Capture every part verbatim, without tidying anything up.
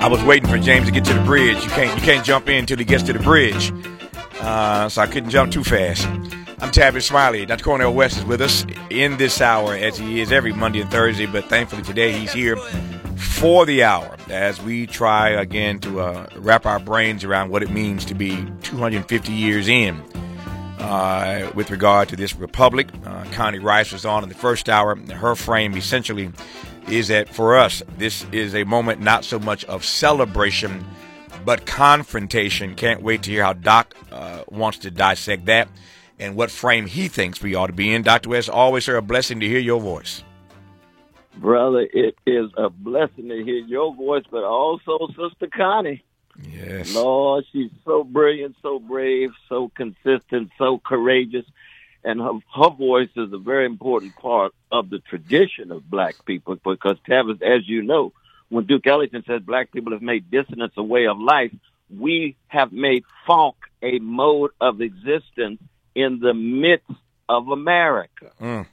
I was waiting for James to get to the bridge. You can't you can't jump in until he gets to the bridge. Uh, so I couldn't jump too fast. I'm Tavis Smiley. Doctor Cornel West is with us in this hour, as he is every Monday and Thursday, but thankfully today he's here for the hour as we try again to uh, wrap our brains around what it means to be two hundred fifty years in uh, with regard to this republic. Uh, Connie Rice was on in the first hour. Her frame essentially is that for us, this is a moment not so much of celebration, but confrontation. Can't wait to hear how Doc uh, wants to dissect that and what frame he thinks we ought to be in. Doctor West, always, sir, a blessing to hear your voice. Brother, it is a blessing to hear your voice, but also Sister Connie. Yes. Lord, she's so brilliant, so brave, so consistent, so courageous. And her, her voice is a very important part of the tradition of black people because, Tavis, as you know, when Duke Ellington says black people have made dissonance a way of life, we have made funk a mode of existence in the midst of America. Mm.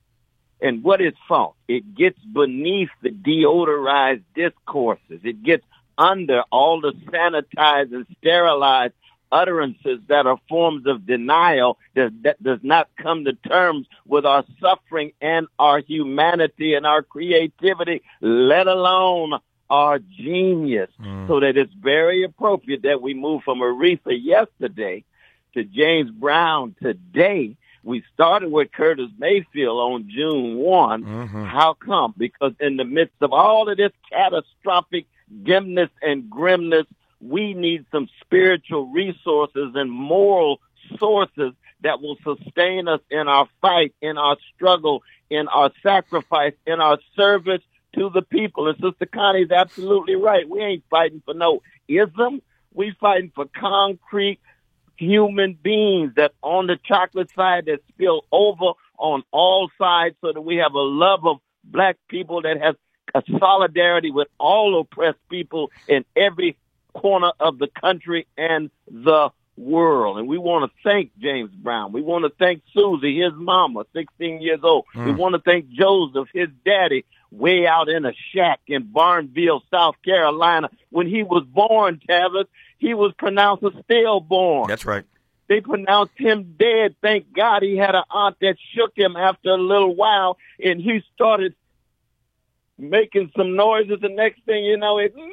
And what is funk? It gets beneath the deodorized discourses. It gets under all the sanitized and sterilized utterances that are forms of denial that, that does not come to terms with our suffering and our humanity and our creativity, let alone our genius. Mm. So that it's very appropriate that we move from Aretha yesterday to James Brown today. We started with Curtis Mayfield on June first. Mm-hmm. How come? Because in the midst of all of this catastrophic dimness and grimness, we need some spiritual resources and moral sources that will sustain us in our fight, in our struggle, in our sacrifice, in our service to the people. And Sister Connie's absolutely right. We ain't fighting for no ism. We fighting for concrete human beings that on the chocolate side that spill over on all sides so that we have a love of black people that has a solidarity with all oppressed people in every corner of the country and the world. And we want to thank James Brown. We want to thank Susie, his mama, sixteen years old. Mm. We want to thank Joseph, his daddy, way out in a shack in Barnesville, South Carolina. When he was born, Tavis, he was pronounced a stillborn. That's right. They pronounced him dead. Thank God he had an aunt that shook him after a little while, and he started making some noises. The next thing you know, it...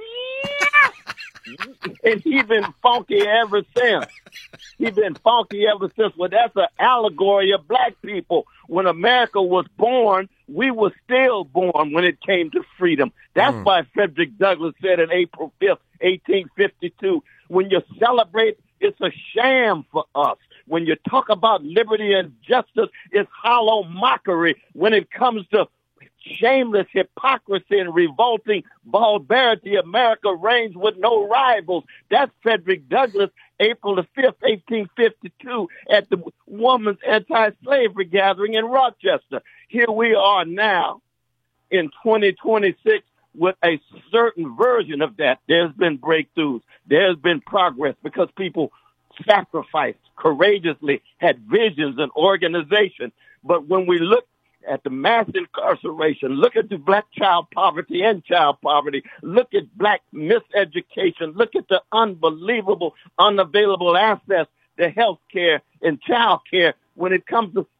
and he been funky ever since. He been funky ever since. Well, that's an allegory of black people. When America was born, we were still born when it came to freedom. That's mm. why Frederick Douglass said on April fifth, eighteen fifty-two, when you celebrate, it's a sham for us. When you talk about liberty and justice, it's hollow mockery. When it comes to shameless hypocrisy and revolting barbarity, America reigns with no rivals. That's Frederick Douglass, April the fifth, eighteen fifty-two, at the Women's Anti-Slavery Gathering in Rochester. Here we are now in twenty twenty-six with a certain version of that. There's been breakthroughs. There's been progress because people sacrificed courageously, had visions and organization. But when we look at the mass incarceration, look at the black child poverty and child poverty, look at black miseducation, look at the unbelievable, unavailable access to health care and child care when it comes to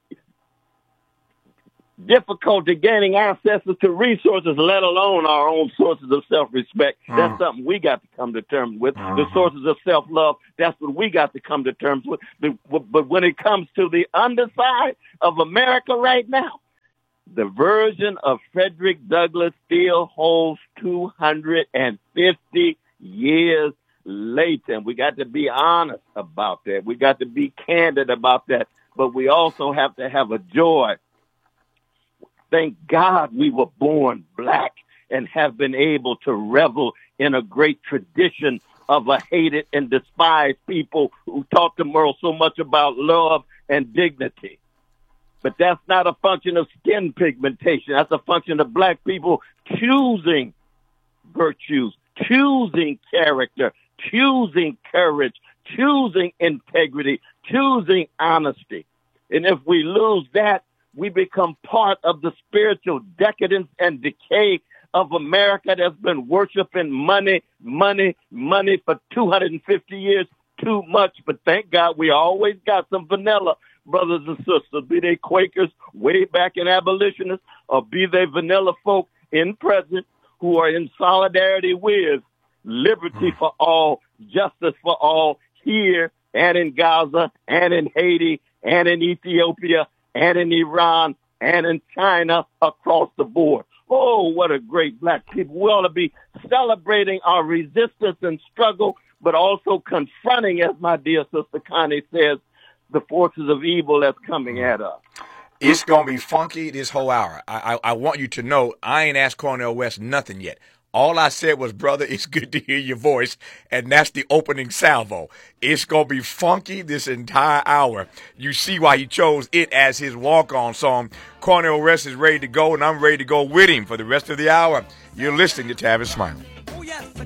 difficulty gaining access to resources, let alone our own sources of self-respect. Mm. That's something we got to come to terms with. Mm. The sources of self-love, that's what we got to come to terms with. But, but when it comes to the underside of America right now, the version of Frederick Douglass still holds two hundred fifty years later. And we got to be honest about that. We got to be candid about that. But we also have to have a joy. Thank God we were born black and have been able to revel in a great tradition of a hated and despised people who taught the world so much about love and dignity. But that's not a function of skin pigmentation. That's a function of black people choosing virtues, choosing character, choosing courage, choosing integrity, choosing honesty. And if we lose that, we become part of the spiritual decadence and decay of America that's been worshiping money, money, money for two hundred fifty years, too much. But thank God we always got some vanilla brothers and sisters, be they Quakers way back in abolitionists, or be they vanilla folk in present who are in solidarity with liberty for all, justice for all, here and in Gaza and in Haiti and in Ethiopia and in Iran and in China, across the board. Oh, what a great black people. We ought to be celebrating our resistance and struggle, but also confronting, as my dear sister Connie says, the forces of evil that's coming at us. It's going to be funky this whole hour. I, I I want you to know I ain't asked Cornel West nothing yet. All I said was, brother, it's good to hear your voice, and that's the opening salvo. It's going to be funky this entire hour. You see why he chose it as his walk-on song. Cornel West is ready to go, and I'm ready to go with him for the rest of the hour. You're listening to Tavis Smiley. Oh, yes.